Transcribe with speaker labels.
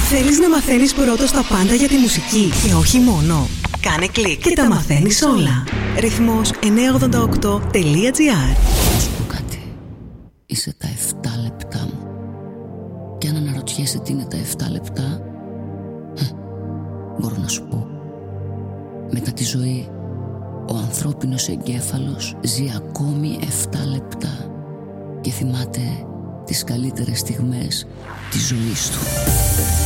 Speaker 1: Θέλεις να μαθαίνεις πρώτος τα πάντα για τη μουσική και όχι μόνο? Κάνε κλικ και τα μαθαίνεις όλα. Ρυθμός 988.gr.
Speaker 2: Θα σου πω κάτι. Είσαι τα 7 λεπτά μου. Και αν αναρωτιέσαι τι είναι τα 7 λεπτά, μπορώ να σου πω. Μετά τη ζωή, ο ανθρώπινος εγκέφαλος ζει ακόμη 7 λεπτά και θυμάται τις καλύτερες στιγμές της ζωής του.